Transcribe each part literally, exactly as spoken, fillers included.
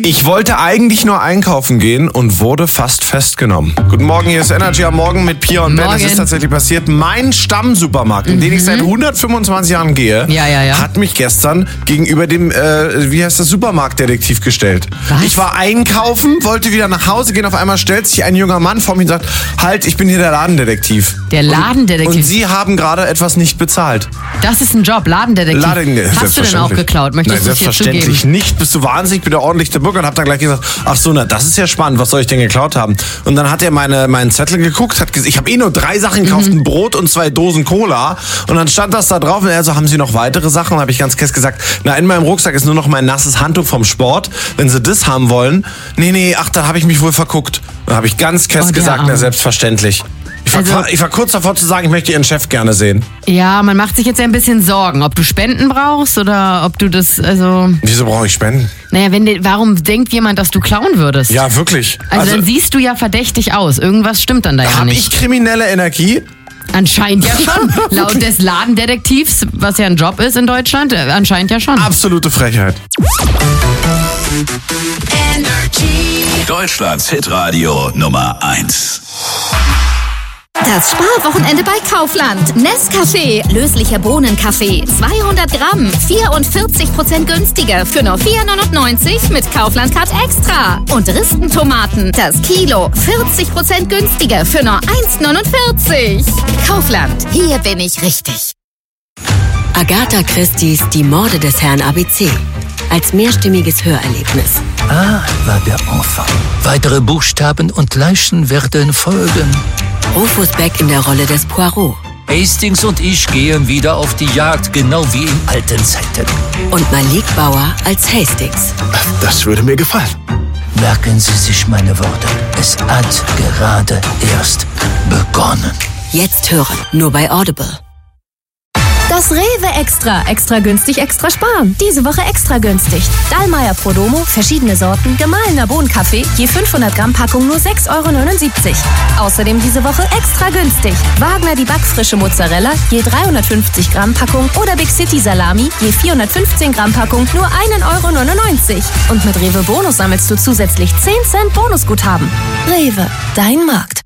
Ich wollte eigentlich nur einkaufen gehen und wurde fast festgenommen. Guten Morgen, hier ist Energy am Morgen mit Pia und Ben. Es ist tatsächlich passiert. Mein Stammsupermarkt, in den ich seit hundertfünfundzwanzig Jahren gehe, ja, ja, ja. hat mich gestern gegenüber dem, äh, wie heißt das, Supermarktdetektiv gestellt. Was? Ich war einkaufen, wollte wieder nach Hause gehen. Auf einmal stellt sich ein junger Mann vor mir und sagt, halt, ich bin hier der Ladendetektiv. Der Ladendetektiv? Und, und Sie haben gerade etwas nicht bezahlt. Das ist ein Job, Ladendetektiv. Ladendetektiv. Hast du denn auch geklaut? Möchtest Nein, du es hier selbstverständlich zugeben? nicht. Bist du wahnsinnig? Ich bin der ordentlichste Bürger und hab dann gleich gesagt, ach so, na, das ist ja spannend. Was soll ich denn geklaut haben? Und dann hat er meine, meinen Zettel geguckt, hat gesagt, ich habe eh nur drei Sachen gekauft, mhm. ein Brot und zwei Dosen Cola. Und dann stand das da drauf und er so, haben Sie noch weitere Sachen? Und habe ich ganz kess gesagt, na, in meinem Rucksack ist nur noch mein nasses Handtuch vom Sport. Wenn Sie das haben wollen, nee, nee, ach, da habe ich mich wohl verguckt. Dann habe ich ganz kess oh, gesagt, na, selbstverständlich. Ich war, also, ich war kurz davor zu sagen, ich möchte Ihren Chef gerne sehen. Ja, man macht sich jetzt ja ein bisschen Sorgen, ob du Spenden brauchst oder ob du das, also... Wieso brauche ich Spenden? Naja, wenn, warum denkt jemand, dass du klauen würdest? Ja, wirklich. Also, Also dann siehst du ja verdächtig aus. Irgendwas stimmt dann da ja Habe nicht. ich kriminelle Energie? Anscheinend ja schon. Laut des Ladendetektivs, was ja ein Job ist in Deutschland, äh, anscheinend ja schon. Absolute Frechheit. Deutschlands Hitradio Nummer eins. Das Sparwochenende bei Kaufland. Nescafé, löslicher Bohnenkaffee, zweihundert Gramm, vierundvierzig Prozent günstiger für nur vier neunundneunzig mit Kaufland Card Extra. Und Ristentomaten, das Kilo, vierzig Prozent günstiger für nur eins neunundvierzig. Kaufland, hier bin ich richtig. Agatha Christie's Die Morde des Herrn A B C. Als mehrstimmiges Hörerlebnis. Ah, war der Enfant. Weitere Buchstaben und Leichen werden folgen. Rufus Beck in der Rolle des Poirot. Hastings und ich gehen wieder auf die Jagd, genau wie in alten Zeiten. Und Malik Bauer als Hastings. Das würde mir gefallen. Merken Sie sich meine Worte. Es hat gerade erst begonnen. Jetzt hören, nur bei Audible. Das Rewe Extra. Extra günstig, extra sparen. Diese Woche extra günstig. Dallmayr Prodomo, verschiedene Sorten, gemahlener Bohnenkaffee, je fünfhundert Gramm Packung nur sechs Euro neunundsiebzig. Außerdem diese Woche extra günstig. Wagner die backfrische Mozzarella, je dreihundertfünfzig Gramm Packung oder Big City Salami, je vierhundertfünfzehn Gramm Packung nur ein Euro neunundneunzig. Und mit Rewe Bonus sammelst du zusätzlich zehn Cent Bonusguthaben. Rewe, dein Markt.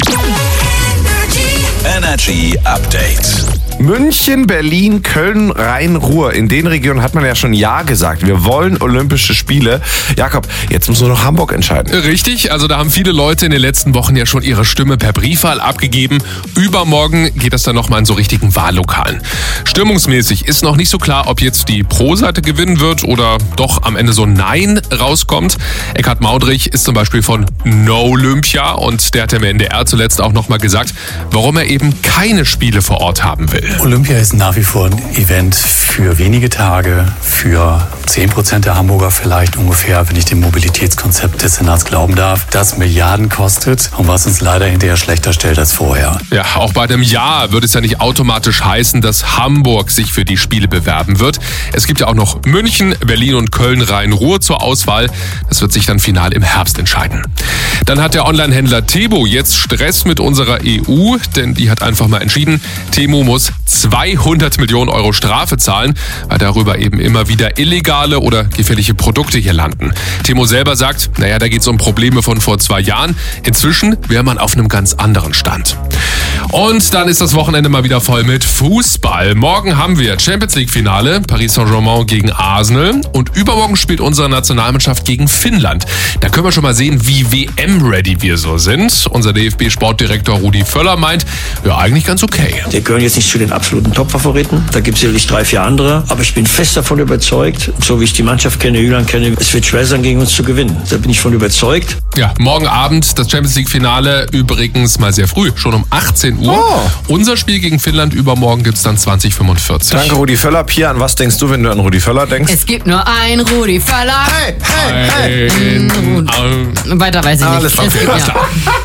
Energy Update. München, Berlin, Köln, Rhein-Ruhr. In den Regionen hat man ja schon Ja gesagt. Wir wollen Olympische Spiele. Jakob, jetzt muss nur noch Hamburg entscheiden. Richtig, also da haben viele Leute in den letzten Wochen ja schon ihre Stimme per Briefwahl abgegeben. Übermorgen geht es dann nochmal in so richtigen Wahllokalen. Stimmungsmäßig ist noch nicht so klar, ob jetzt die Pro-Seite gewinnen wird oder doch am Ende so Nein rauskommt. Eckhard Maudrich ist zum Beispiel von No Olympia und der hat im N D R zuletzt auch nochmal gesagt, warum er eben keine Spiele vor Ort haben will. Olympia ist nach wie vor ein Event für wenige Tage, für zehn Prozent der Hamburger vielleicht ungefähr, wenn ich dem Mobilitätskonzept des Senats glauben darf, das Milliarden kostet und was uns leider hinterher schlechter stellt als vorher. Ja, auch bei dem Ja wird es ja nicht automatisch heißen, dass Hamburg sich für die Spiele bewerben wird. Es gibt ja auch noch München, Berlin und Köln, Rhein-Ruhr zur Auswahl. Das wird sich dann final im Herbst entscheiden. Dann hat der Onlinehändler Temu jetzt Stress mit unserer E U, denn die hat einfach mal entschieden, Temu muss zweihundert Millionen Euro Strafe zahlen, weil darüber eben immer wieder illegale oder gefährliche Produkte hier landen. Temu selber sagt, naja, da geht es um Probleme von vor zwei Jahren. Inzwischen wäre man auf einem ganz anderen Stand. Und dann ist das Wochenende mal wieder voll mit Fußball. Morgen haben wir Champions League Finale, Paris Saint-Germain gegen Arsenal und übermorgen spielt unsere Nationalmannschaft gegen Finnland. Da können wir schon mal sehen, wie W M-ready wir so sind. Unser D F B-Sportdirektor Rudi Völler meint, ja, eigentlich ganz okay. Wir gehören jetzt nicht zu den absoluten Top-Favoriten. Da gibt es sicherlich drei, vier andere. Aber ich bin fest davon überzeugt, so wie ich die Mannschaft kenne, Jülan kenne, es wird schwer sein, gegen uns zu gewinnen. Da bin ich von überzeugt. Ja, morgen Abend das Champions League Finale, übrigens mal sehr früh, schon um achtzehn Uhr. Oh. Unser Spiel gegen Finnland übermorgen gibt es dann zwanzig fünfundvierzig. Danke, Rudi Völler. Pia, an was denkst du, wenn du an Rudi Völler denkst? Es gibt nur einen Rudi Völler. Hey, hey, hey. Mm, weiter weiß ich nicht. Alles okay. Es gibt, ja.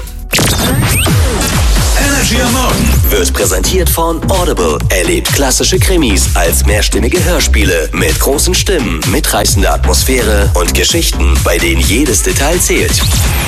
Energy am Morgen wird präsentiert von Audible. Erlebt klassische Krimis als mehrstimmige Hörspiele mit großen Stimmen, mitreißender Atmosphäre und Geschichten, bei denen jedes Detail zählt.